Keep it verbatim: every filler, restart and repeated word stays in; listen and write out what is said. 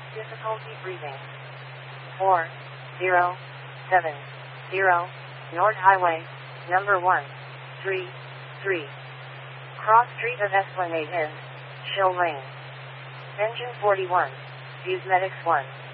Difficulty breathing. four zero seven zero. Nord Highway, number one three three. Cross Street of Esplanade and Shill Lane. Engine forty-one. Fuse Medics one.